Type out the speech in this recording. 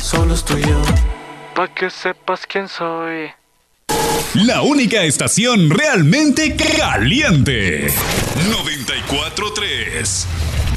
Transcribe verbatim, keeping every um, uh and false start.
solo estoy yo. Pa' que sepas quién soy. La única estación realmente caliente. noventa y cuatro tres.